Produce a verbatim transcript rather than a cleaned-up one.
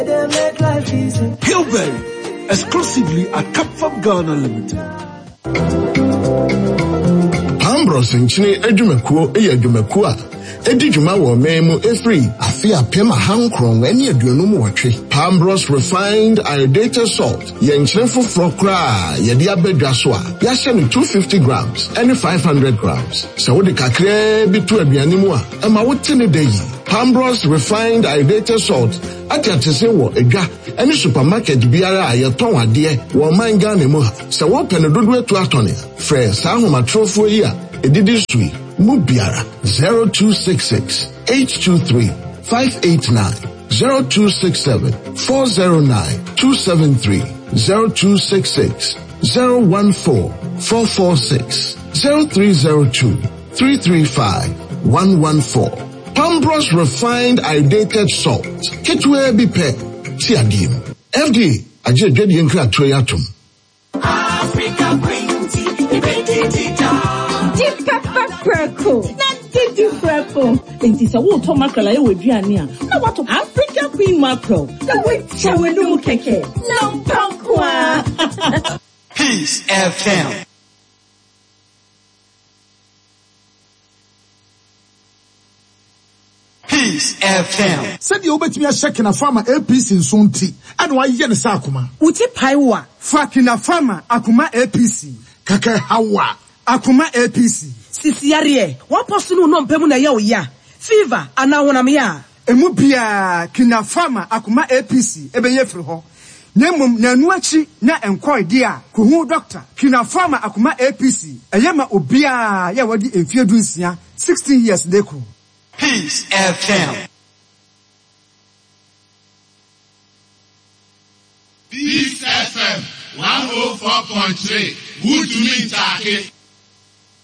Pillberry, exclusively at Capfab Ghana Limited. Pambros nchini edwumekuo eye edwumekuo edi dwuma wo memu efree afia pema hankron eni aduonum wotwe. Pambros refined iodinated salt ye nchire foforo kra ye de abedwa so a ya hye no two hundred fifty grams and five hundred grams. So wo de kakra bi to aduane mu a ema wo tene dayi. Pambros refined iodinated salt atiatese wo edwa eni supermarket biara a ye ton ade wo manga ne mu ha. So wo pene dodo etu atone fresh ahomatrofo yi a edidi sui Mubiara zero two six six, eight two three, five eight nine, zero two six seven, four zero nine, two seven three, zero two six six, zero one four, four four six, zero three zero two, three three five, one one four. Pambros refined iodinated salt. Kitwe bipe tiadim. F D A aje dwedi enkra toyatum. Africa green tea, ibeti Deep pepper purple. Not deep purple. It is a water mackerel I would be near. Now what of African queen mackerel? The witch shall we do keke. No pokwa. Peace F M. Peace F M. Said you bet me a second a farmer A P C in Sunti. And why yen sakuma? Uti paiwa. Fakina farmer akuma A P C. Kaka hawa. Akuma A P C. Sisi yariye. Waposunu no mpemu na yao ya. Fever anawona miya. Emu biya kina farmer akuma A P C. Ebe yefri ho. Nemum na nuachi na enkwoi dia. Kuhu doctor. Kina farmer akuma A P C. Eyema obiya ya wadi enfiedu nsiya. sixteen years deku. Peace F M. Peace F M one oh four point three. Good to meet you.